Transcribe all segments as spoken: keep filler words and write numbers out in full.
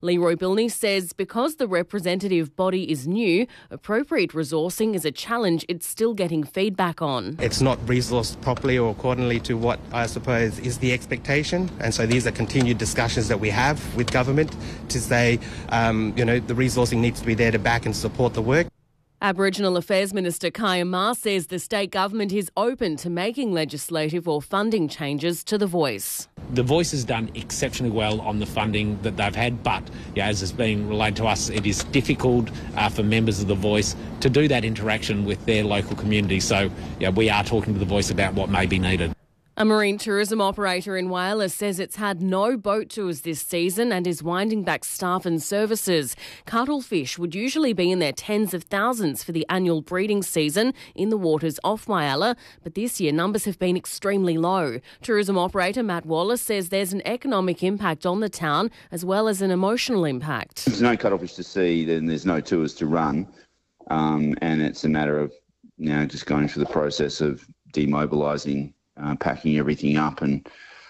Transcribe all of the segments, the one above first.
Leroy Bilney says because the representative body is new, appropriate resourcing is a challenge it's still getting feedback on. It's not resourced properly or accordingly to what I suppose is the expectation, and so these are continued discussions that we have with government to say, um, you know, the resourcing needs to be there to back and support the work. Aboriginal Affairs Minister Kaya Ma says the state government is open to making legislative or funding changes to The Voice. The Voice has done exceptionally well on the funding that they've had, but yeah, as has been relayed to us, it is difficult uh, for members of The Voice to do that interaction with their local community. So yeah, we are talking to The Voice about what may be needed. A marine tourism operator in Whyalla says it's had no boat tours this season and is winding back staff and services. Cuttlefish would usually be in their tens of thousands for the annual breeding season in the waters off Whyalla, but this year numbers have been extremely low. Tourism operator Matt Wallace says there's an economic impact on the town as well as an emotional impact. If there's no cuttlefish to see, then there's no tours to run, um, and it's a matter of, you know, just going through the process of demobilising, Uh, packing everything up and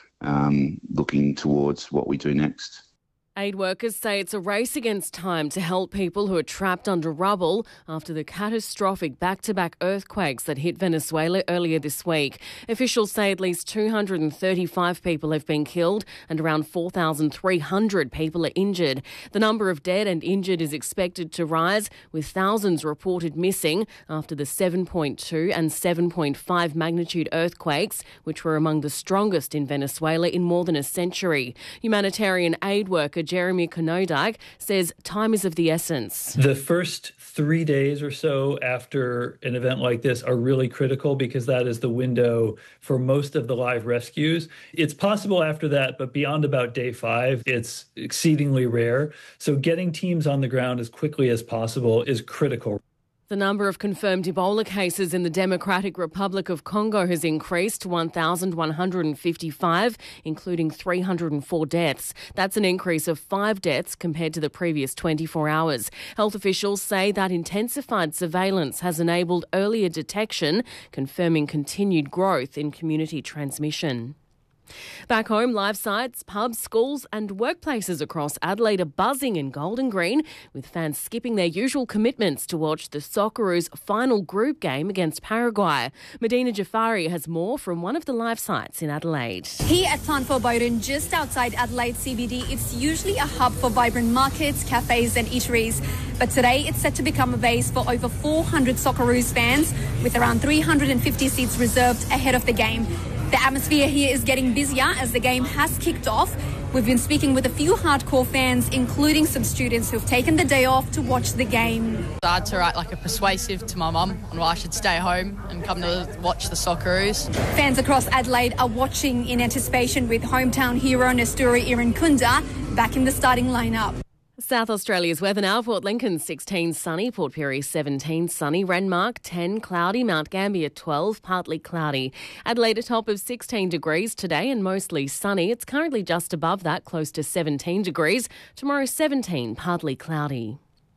um, looking towards what we do next. Aid workers say it's a race against time to help people who are trapped under rubble after the catastrophic back-to-back earthquakes that hit Venezuela earlier this week. Officials say at least two hundred thirty-five people have been killed and around four thousand three hundred people are injured. The number of dead and injured is expected to rise, with thousands reported missing after the seven point two and seven point five magnitude earthquakes, which were among the strongest in Venezuela in more than a century. Humanitarian aid worker Jeremy Konodike says time is of the essence. The first three days or so after an event like this are really critical because that is the window for most of the live rescues. It's possible after that, but beyond about day five, it's exceedingly rare. So getting teams on the ground as quickly as possible is critical. The number of confirmed Ebola cases in the Democratic Republic of Congo has increased to one thousand one hundred fifty-five, including three hundred four deaths. That's an increase of five deaths compared to the previous twenty-four hours. Health officials say that intensified surveillance has enabled earlier detection, confirming continued growth in community transmission. Back home, live sites, pubs, schools and workplaces across Adelaide are buzzing in Golden Green, with fans skipping their usual commitments to watch the Socceroos' final group game against Paraguay. Medina Jafari has more from one of the live sites in Adelaide. Here at Clonford Bowden, just outside Adelaide C B D, it's usually a hub for vibrant markets, cafes and eateries. But today it's set to become a base for over four hundred Socceroos fans, with around three hundred fifty seats reserved ahead of the game. The atmosphere here is getting busier as the game has kicked off. We've been speaking with a few hardcore fans, including some students who've taken the day off to watch the game. I had to write like a persuasive to my mum on why I should stay home and come to watch the Socceroos. Fans across Adelaide are watching in anticipation, with hometown hero Nasturi Irankunda back in the starting lineup. South Australia's weather now. Port Lincoln sixteen sunny, Port Pirie seventeen sunny, Renmark ten cloudy, Mount Gambier twelve partly cloudy. Adelaide a top of sixteen degrees today and mostly sunny. It's currently just above that, close to seventeen degrees. Tomorrow seventeen partly cloudy.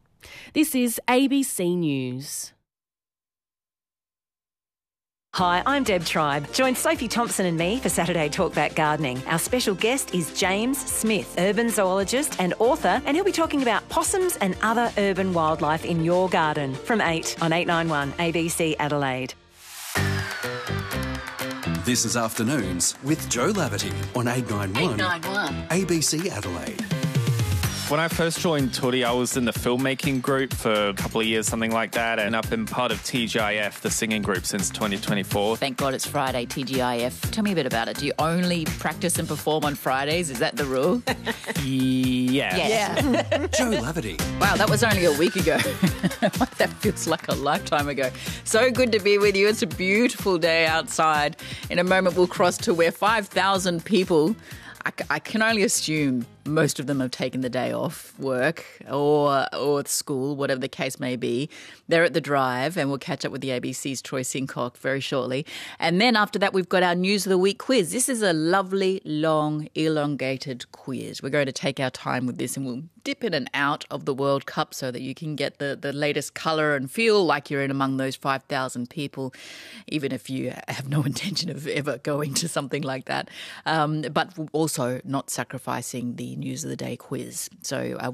This is A B C News. Hi, I'm Deb Tribe. Join Sophie Thompson and me for Saturday Talkback Gardening. Our special guest is James Smith, urban zoologist and author, and he'll be talking about possums and other urban wildlife in your garden from eight on eight ninety-one A B C Adelaide. This is Afternoons with Joe Laverty on eight ninety-one, eight ninety-one A B C Adelaide. When I first joined Tootie, I was in the filmmaking group for a couple of years, something like that, and I've been part of T G I F, the singing group, since twenty twenty-four. Thank God it's Friday, T G I F. Tell me a bit about it. Do you only practice and perform on Fridays? Is that the rule? Yeah. Yeah. Joe Laverty. Wow, that was only a week ago. That feels like a lifetime ago. So good to be with you. It's a beautiful day outside. In a moment, we'll cross to where five thousand people, I, I can only assume most of them have taken the day off work or or school, whatever the case may be. They're at the Drive, and we'll catch up with the A B C's Troy Sincock very shortly. And then after that, we've got our News of the Week quiz. This is a lovely, long, elongated quiz. We're going to take our time with this, and we'll dip in and out of the World Cup so that you can get the, the latest colour and feel like you're in among those five thousand people, even if you have no intention of ever going to something like that. Um, but also not sacrificing the News of the Day quiz. So uh,